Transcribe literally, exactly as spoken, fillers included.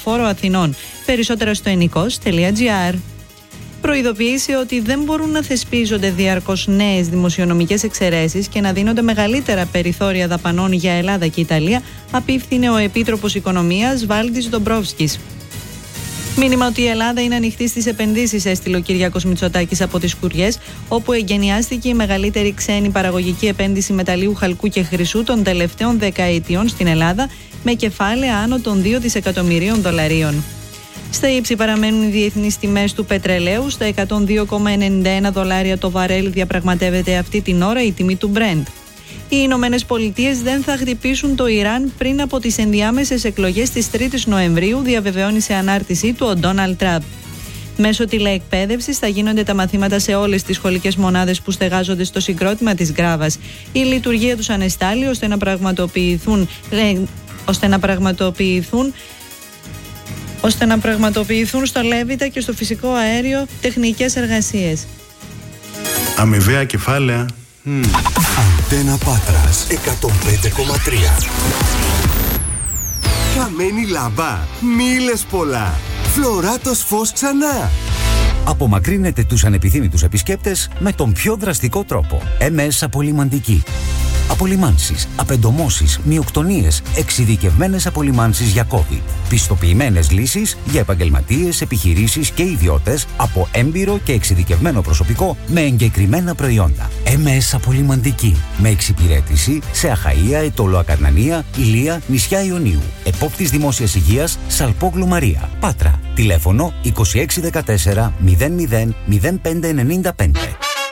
λεωφόρο Αθηνών. Περισσότερα στο ενικός τελεία τζι άρ. Προειδοποίησε ότι δεν μπορούν να θεσπίζονται διαρκώς νέες δημοσιονομικές εξαιρέσεις και να δίνονται μεγαλύτερα περιθώρια δαπανών για Ελλάδα και Ιταλία, απίφθινε ο Επίτροπος Οικονομίας Βάλτης Ντομπρόφσκης. Μήνυμα ότι η Ελλάδα είναι ανοιχτή στις επενδύσεις, έστειλε ο Κυριάκος Μητσοτάκης από τις Σκουριές, όπου εγκαινιάστηκε η μεγαλύτερη ξένη παραγωγική επένδυση μεταλλίου χαλκού και χρυσού των τελευταίων δεκαετιών στην Ελλάδα, με κεφάλαια άνω των δύο δισεκατομμυρίων δολαρίων. Στα ύψη παραμένουν οι διεθνείς τιμές του πετρελαίου. Στα εκατόν δύο κόμμα ενενήντα ένα δολάρια το βαρέλ διαπραγματεύεται αυτή την ώρα η τιμή του Brent. Οι Ηνωμένες Πολιτείες δεν θα χτυπήσουν το Ιράν πριν από τις ενδιάμεσες εκλογές της τρίτης Νοεμβρίου, διαβεβαιώνει σε ανάρτησή του ο Ντόναλντ Τραμπ. Μέσω τηλεεκπαίδευσης θα γίνονται τα μαθήματα σε όλες τις σχολικές μονάδες που στεγάζονται στο συγκρότημα της Γκράβας. Η λειτουργία τους ανεστάλλει ώστε να πραγματοποιηθούν, ώστε να πραγματοποιηθούν ώστε να πραγματοποιηθούν στο Λέβητα και στο φυσικό αέριο τεχνικές εργασίες. Αμοιβαία κεφάλαια. Mm. Αντένα Πάτρας εκατόν πέντε κόμμα τρία. Καμένη λάμπα. Μίλες πολλά. Φλωράτος φως ξανά. Απομακρύνετε τους ανεπιθύμητους επισκέπτες με τον πιο δραστικό τρόπο. εμ ες Απολυμαντική. Απολυμάνσεις, απεντομώσεις, μειοκτονίες, εξειδικευμένες απολυμάνσεις για COVID. Πιστοποιημένες λύσεις για επαγγελματίες, επιχειρήσεις και ιδιώτες από έμπειρο και εξειδικευμένο προσωπικό με εγκεκριμένα προϊόντα. εμ ες Απολυμαντική. Με εξυπηρέτηση σε Αχαΐα, Ετώλο Ακαρνανία, Ηλία, νησιά Ιωνίου. Επόπτης Δημόσιας Υγείας, Σαλπόγλου Μαρία. Πάτρα. Τηλέφωνο είκοσι έξι δεκατέσσερα μηδέν μηδέν μηδέν πέντε ενενήντα πέντε.